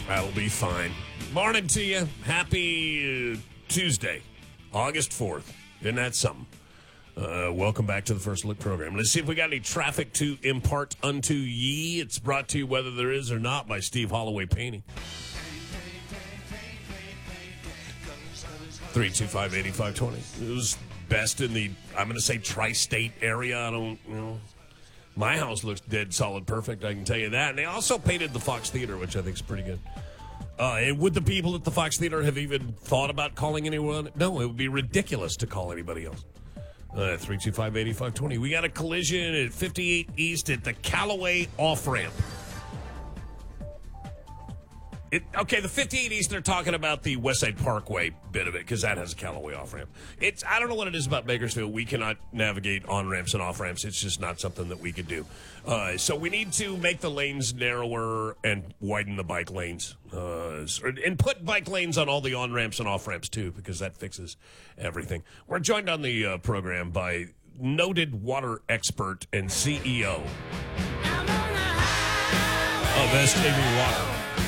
I'll be fine. Morning to you. Happy Tuesday, August 4th. Isn't that something? Welcome back to the First Look program. Let's see if we got any traffic to impart unto ye. It's brought to you, whether there is or not, by Steve Holloway Painting. 325-8520. It was best in the, I'm going to say, tri-state area. I don't, my house looks dead solid perfect, I can tell you that. And they also painted the Fox Theater, which I think is pretty good. And would the people at the Fox Theater have even thought about calling anyone? No, it would be ridiculous to call anybody else. 325-8520. We got a collision at 58 East at the Callaway off-ramp. Okay, the 58 East, they're talking about the Westside Parkway bit of it, because that has a Callaway off-ramp. I don't know what it is about Bakersfield. We cannot navigate on-ramps and off-ramps. It's just not something that we could do. So we need to make the lanes narrower and widen the bike lanes. And put bike lanes on all the on-ramps and off-ramps, too, because that fixes everything. We're joined on the program by noted water expert and CEO of SJV Water,